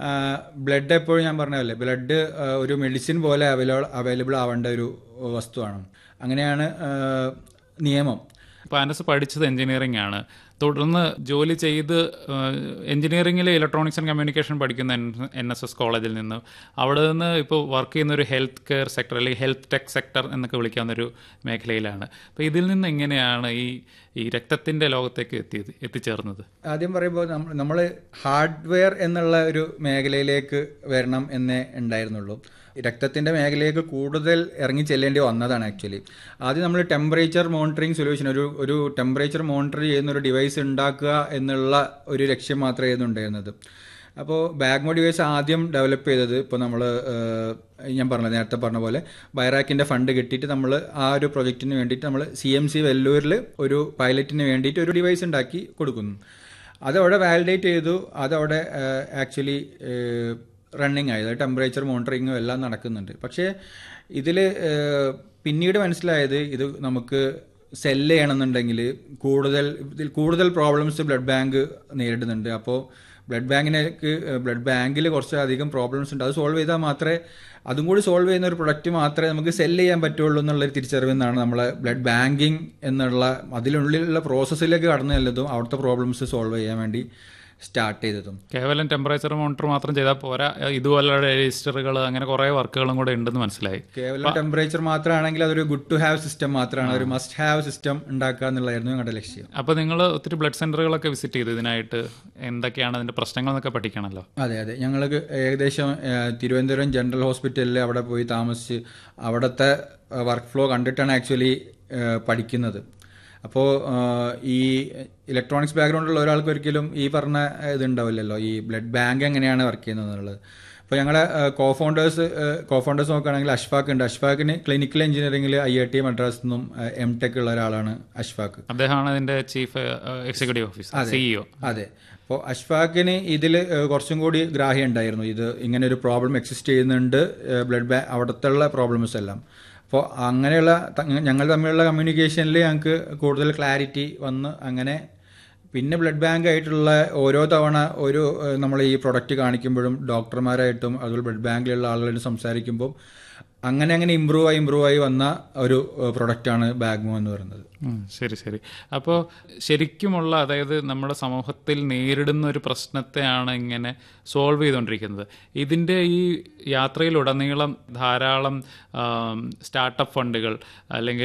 Blood എപ്പോഴും ഞാൻ പറഞ്ഞതല്ലേ, ബ്ലഡ് ഒരു മെഡിസിൻ പോലെ അവൈലബിൾ ആവേണ്ട ഒരു വസ്തുവാണ്. അങ്ങനെയാണ് നിയമം. ഇപ്പോൾ ആനസ് പഠിച്ചത് എഞ്ചിനീയറിംഗ് ആണ്, തുടർന്ന് ജോലി ചെയ്ത് എഞ്ചിനീയറിംഗിൽ ഇലക്ട്രോണിക്സ് ആൻഡ് കമ്മ്യൂണിക്കേഷൻ പഠിക്കുന്ന NSS കോളേജിൽ നിന്ന് അവിടെ നിന്ന് ഇപ്പോൾ വർക്ക് ചെയ്യുന്ന ഒരു ഹെൽത്ത് കെയർ സെക്ടർ അല്ലെങ്കിൽ ഹെൽത്ത് ടെക് സെക്ടർ എന്നൊക്കെ വിളിക്കാവുന്നൊരു മേഖലയിലാണ്. അപ്പോൾ ഇതിൽ നിന്ന് എങ്ങനെയാണ് ഈ രക്തത്തിൻ്റെ ലോകത്തേക്ക് എത്തിച്ചേർന്നത്? ആദ്യം പറയുമ്പോൾ നമ്മൾ ഹാർഡ്വെയർ എന്നുള്ള ഒരു മേഖലയിലേക്ക് വരണം എന്നേ ഉണ്ടായിരുന്നുള്ളൂ. രക്തത്തിൻ്റെ മേഖലയിലേക്ക് കൂടുതൽ ഇറങ്ങി ചെല്ലേണ്ടി വന്നതാണ് ആക്ച്വലി. ആദ്യം നമ്മൾ ടെമ്പറേച്ചർ മോണിറ്ററിങ് സൊല്യൂഷൻ, ഒരു ടെമ്പറേച്ചർ മോണിറ്റർ ചെയ്യുന്ന ഒരു ഡിവൈസ് ഉണ്ടാക്കുക എന്നുള്ള ഒരു ലക്ഷ്യം മാത്രമായിരുന്നു ഉണ്ടായിരുന്നത്. അപ്പോൾ ബാഗ്മോ ഡിവൈസ് ആദ്യം ഡെവലപ്പ് ചെയ്തത്, ഇപ്പോൾ നമ്മൾ ഞാൻ നേരത്തെ പറഞ്ഞ പോലെ ബൈറാക്കിൻ്റെ ഫണ്ട് കിട്ടിയിട്ട് നമ്മൾ ആ ഒരു പ്രൊജക്റ്റിന് വേണ്ടിയിട്ട് നമ്മൾ CMC വെല്ലൂരിൽ ഒരു പൈലറ്റിന് വേണ്ടിയിട്ട് ഒരു ഡിവൈസ് ഉണ്ടാക്കി കൊടുക്കുന്നു. അതവിടെ വാലിഡേറ്റ് ചെയ്തു. അതവിടെ ആക്ച്വലി റണ്ണിങ് ആയത്, ടെമ്പറേച്ചർ മോണിറ്ററിങ്ങും എല്ലാം നടക്കുന്നുണ്ട്. പക്ഷേ ഇതിൽ പിന്നീട് മനസ്സിലായത്, ഇത് നമുക്ക് സെല്ല് ചെയ്യണമെന്നുണ്ടെങ്കിൽ കൂടുതൽ പ്രോബ്ലംസ് ബ്ലഡ് ബാങ്ക് നേരിടുന്നുണ്ട്. അപ്പോൾ ബ്ലഡ് ബാങ്കിൽ കുറച്ചധികം പ്രോബ്ലംസ് ഉണ്ട്. അത് സോൾവ് ചെയ്താൽ മാത്രമേ, അതും കൂടി സോൾവ് ചെയ്യുന്ന ഒരു പ്രൊഡക്റ്റ് മാത്രമേ നമുക്ക് സെല്ല് ചെയ്യാൻ പറ്റുള്ളൂ എന്നുള്ളൊരു തിരിച്ചറിവിൽ നിന്നാണ് നമ്മൾ ബ്ലഡ് ബാങ്കിങ് എന്നുള്ള അതിനുള്ളിലുള്ള പ്രോസസ്സിലേക്ക് കടന്നു ചെല്ലതും അവിടുത്തെ പ്രോബ്ലംസ് സോൾവ് ചെയ്യാൻ വേണ്ടി സ്റ്റാർട്ട് ചെയ്തതും. കേവലം ടെമ്പറേച്ചർ മോണിറ്റർ മാത്രം ചെയ്താൽ പോരാ, ഇതുപോലുള്ള രജിസ്റ്ററുകൾ അങ്ങനെ കുറേ വർക്കുകളും കൂടെ ഉണ്ടെന്ന് മനസ്സിലായി. കേവലം ടെമ്പറേച്ചർ മാത്രമാണെങ്കിൽ അതൊരു ഗുഡ് ടു ഹാവ് സിസ്റ്റം മാത്രമാണ്, ഒരു മസ്റ്റ് ഹാവ് സിസ്റ്റം ഉണ്ടാക്കുക എന്നുള്ളതായിരുന്നു ഞങ്ങളുടെ ലക്ഷ്യം. അപ്പോൾ നിങ്ങൾ ഒത്തിരി ബ്ലഡ് സെന്ററുകളൊക്കെ വിസിറ്റ് ചെയ്തു ഇതിനായിട്ട്, എന്തൊക്കെയാണ് അതിൻ്റെ പ്രശ്നങ്ങളെന്നൊക്കെ പഠിക്കണമല്ലോ. അതെ, ഞങ്ങൾക്ക് ഏകദേശം തിരുവനന്തപുരം ജനറൽ ഹോസ്പിറ്റലിൽ അവിടെ പോയി താമസിച്ച് അവിടുത്തെ വർക്ക് ഫ്ലോ കണ്ടിട്ടാണ് ആക്ച്വലി പഠിക്കുന്നത്. അപ്പോൾ ഈ ഇലക്ട്രോണിക്സ് ബാക്ക്ഗ്രൗണ്ടുള്ള ഒരാൾക്ക് ഒരിക്കലും ഈ പറഞ്ഞ ഇതുണ്ടാവില്ലല്ലോ, ഈ ബ്ലഡ് ബാങ്ക് എങ്ങനെയാണ് വർക്ക് ചെയ്യുന്നത് എന്നുള്ളത്. അപ്പോൾ ഞങ്ങളെ കോഫൗണ്ടേഴ്സ് നോക്കുകയാണെങ്കിൽ അഷ്ഫാഖ് ഉണ്ട്. അഷ്ഫാഖിന് ക്ലിനിക്കൽ എഞ്ചിനീയറിംഗിൽ IIT മദ്രാസിൽ നിന്നും MTech ഉള്ള ഒരാളാണ് അഷ്ഫാഖ്. അദ്ദേഹമാണ് ഇതിൻ്റെ ചീഫ് എക്സിക്യൂട്ടീവ് ഓഫീസർ, CEO. അതെ. അപ്പോൾ അഷ്ഫാഖിന് ഇതിൽ കുറച്ചും കൂടി ഗ്രാഹ്യം ഉണ്ടായിരുന്നു, ഇത് ഇങ്ങനെ ഒരു പ്രോബ്ലം എക്സിസ്റ്റ് ചെയ്യുന്നുണ്ട്, അവിടുത്തെ പ്രോബ്ലംസ് എല്ലാം. അപ്പോൾ അങ്ങനെയുള്ള ഞങ്ങൾ തമ്മിലുള്ള കമ്മ്യൂണിക്കേഷനിൽ ഞങ്ങൾക്ക് കൂടുതൽ ക്ലാരിറ്റി വന്ന്, അങ്ങനെ പിന്നെ ബ്ലഡ് ബാങ്ക് ആയിട്ടുള്ള ഓരോ തവണ നമ്മൾ ഈ പ്രൊഡക്റ്റ് കാണിക്കുമ്പോഴും ഡോക്ടർമാരായിട്ടും അതുപോലെ ബ്ലഡ് ബാങ്കിലുള്ള ആളുകളായിട്ട് സംസാരിക്കുമ്പോൾ അങ്ങനെ ഇമ്പ്രൂവ് ആയി വന്ന ഒരു പ്രൊഡക്റ്റാണ് ബാഗ്മോ എന്ന് പറയുന്നത്. ശരി. അപ്പോൾ ശരിക്കുമുള്ള, അതായത് നമ്മുടെ സമൂഹത്തിൽ നേരിടുന്ന ഒരു പ്രശ്നത്തെയാണ് ഇങ്ങനെ സോൾവ് ചെയ്തുകൊണ്ടിരിക്കുന്നത്. ഇതിൻ്റെ ഈ യാത്രയിലുടനീളം ധാരാളം സ്റ്റാർട്ടപ്പ് ഫണ്ടുകൾ അല്ലെങ്കിൽ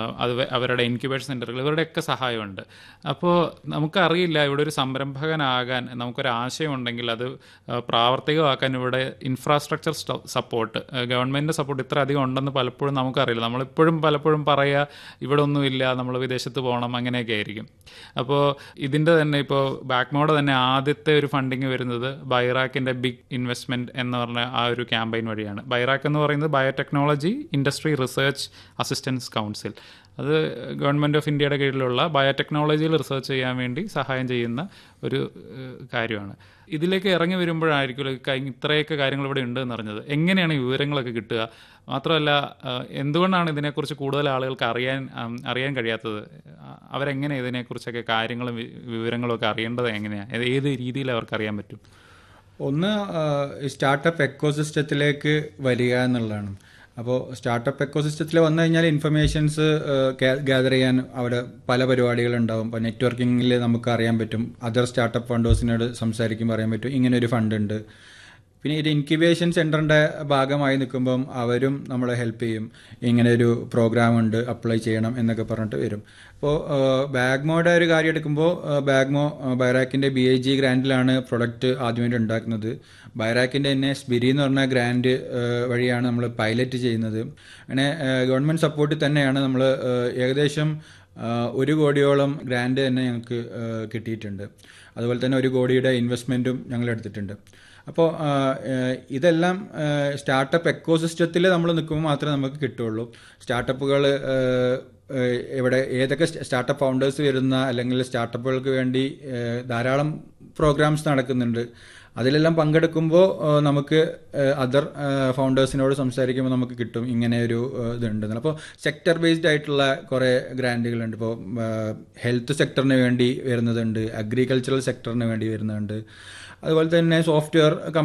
അവരുടെ ഇൻക്യുബേഷൻ സെൻ്ററുകൾ, ഇവരുടെയൊക്കെ സഹായമുണ്ട്. അപ്പോൾ നമുക്കറിയില്ല, ഇവിടെ ഒരു സംരംഭകനാകാൻ നമുക്കൊരാശയം ഉണ്ടെങ്കിൽ അത് പ്രാവർത്തികമാക്കാൻ ഇവിടെ ഇൻഫ്രാസ്ട്രക്ചർ സപ്പോർട്ട്, ഗവൺമെൻറ്റിൻ്റെ സപ്പോർട്ട് ഇത്ര അധികം ഉണ്ടെന്ന് പലപ്പോഴും നമുക്കറിയില്ല. നമ്മളിപ്പോഴും പലപ്പോഴും പറയുക ഇവിടെ ഒന്നുമില്ല, നമ്മൾ വിദേശത്ത് പോകണം, അങ്ങനെയൊക്കെ ആയിരിക്കും. അപ്പോൾ ഇതിൻ്റെ തന്നെ ഇപ്പോൾ ബാഗ്മോയുടെ തന്നെ ആദ്യത്തെ ഒരു ഫണ്ടിങ് വരുന്നത് ബൈറാക്കിൻ്റെ ബിഗ് ഇൻവെസ്റ്റ്മെൻറ്റ് എന്ന് പറഞ്ഞ ആ ഒരു ക്യാമ്പയിൻ വഴിയാണ്. ബൈറാക്ക് എന്ന് പറയുന്നത് biotechnology industry research assistance council. അത് ഗവൺമെൻറ് ഓഫ് ഇന്ത്യയുടെ കീഴിലുള്ള ബയോടെക്നോളജിയിൽ റിസർച്ച് ചെയ്യാൻ വേണ്ടി സഹായം ചെയ്യുന്ന ഒരു കാര്യമാണ്. ഇതിലേക്ക് ഇറങ്ങി വരുമ്പോഴായിരിക്കും ഇത്രയൊക്കെ കാര്യങ്ങൾ ഇവിടെ ഉണ്ട് എന്ന് അറിഞ്ഞത്. എങ്ങനെയാണ് ഈ വിവരങ്ങളൊക്കെ കിട്ടുക? മാത്രമല്ല, എന്തുകൊണ്ടാണ് ഇതിനെക്കുറിച്ച് കൂടുതൽ ആളുകൾക്ക് അറിയാൻ കഴിയാത്തത്? അവരെങ്ങനെ ഇതിനെക്കുറിച്ചൊക്കെ കാര്യങ്ങളും വിവരങ്ങളും ഒക്കെ അറിയേണ്ടത് എങ്ങനെയാണ്? ഏത് രീതിയിൽ അവർക്ക് അറിയാൻ പറ്റും? ഒന്ന്, സ്റ്റാർട്ടപ്പ് എക്കോസിസ്റ്റത്തിലേക്ക് വരിക എന്നുള്ളതാണ്. അപ്പോൾ സ്റ്റാർട്ടപ്പ് എക്കോസിസ്റ്റത്തിൽ വന്നു കഴിഞ്ഞാൽ ഇൻഫർമേഷൻസ് ഗ്യാദർ ചെയ്യാൻ അവിടെ പല പരിപാടികളുണ്ടാവും. ഇപ്പോൾ നെറ്റ്വർക്കിങ്ങിൽ നമുക്ക് അറിയാൻ പറ്റും, അതർ സ്റ്റാർട്ടപ്പ് ഫണ്ടേഴ്സിനോട് സംസാരിക്കുമ്പോൾ അറിയാൻ പറ്റും ഇങ്ങനെ ഒരു ഫണ്ട് ഉണ്ട്. പിന്നെ ഒരു ഇൻക്യുബേഷൻ സെൻറ്ററിൻ്റെ ഭാഗമായി നിൽക്കുമ്പം അവരും നമ്മളെ ഹെൽപ്പ് ചെയ്യും, ഇങ്ങനെ ഒരു പ്രോഗ്രാം ഉണ്ട്, അപ്ലൈ ചെയ്യണം എന്നൊക്കെ പറഞ്ഞിട്ട് വരും. അപ്പോൾ ബാഗ്മോയുടെ ഒരു കാര്യം എടുക്കുമ്പോൾ ബാഗ്മോ ബൈറാക്കിൻ്റെ BIG ഗ്രാൻഡിലാണ് പ്രൊഡക്റ്റ് ആദ്യമായിട്ട് ഉണ്ടാക്കുന്നത്. ബൈറാക്കിൻ്റെ തന്നെ സ്പിരി എന്ന് പറഞ്ഞ ഗ്രാൻഡ് വഴിയാണ് നമ്മൾ പൈലറ്റ് ചെയ്യുന്നത്. അങ്ങനെ ഗവൺമെൻറ് സപ്പോർട്ടിൽ തന്നെയാണ് നമ്മൾ ഏകദേശം 1 കോടിയോളം ഗ്രാൻഡ് തന്നെ ഞങ്ങൾക്ക് കിട്ടിയിട്ടുണ്ട്. അതുപോലെ തന്നെ 1 കോടിയുടെ ഇൻവെസ്റ്റ്മെൻറ്റും ഞങ്ങൾ എടുത്തിട്ടുണ്ട്. അപ്പോൾ ഇതെല്ലാം സ്റ്റാർട്ടപ്പ് എക്കോസിസ്റ്റത്തിൽ നമ്മൾ നിൽക്കുമ്പോൾ മാത്രമേ നമുക്ക് കിട്ടുള്ളൂ. സ്റ്റാർട്ടപ്പുകൾ ഏതൊക്കെ സ്റ്റാർട്ടപ്പ് ഫൗണ്ടേഴ്സ് വരുന്ന അല്ലെങ്കിൽ സ്റ്റാർട്ടപ്പുകൾക്ക് വേണ്ടി ധാരാളം പ്രോഗ്രാംസ് നടക്കുന്നുണ്ട്. അതിലെല്ലാം പങ്കെടുക്കുമ്പോൾ നമുക്ക് അതർ ഫൗണ്ടേഴ്സിനോട് സംസാരിക്കുമ്പോൾ നമുക്ക് കിട്ടും ഇങ്ങനെ ഒരു ഇതുണ്ടെന്ന്. അപ്പോൾ സെക്ടർ ബേസ്ഡ് ആയിട്ടുള്ള കുറേ ഗ്രാൻറ്റുകളുണ്ട്. ഇപ്പോൾ ഹെൽത്ത് സെക്ടറിന് വേണ്ടി വരുന്നതുണ്ട്, അഗ്രികൾച്ചറൽ സെക്ടറിന് വേണ്ടി വരുന്നുണ്ട്, അതുപോലെ തന്നെ സോഫ്റ്റ്വെയർ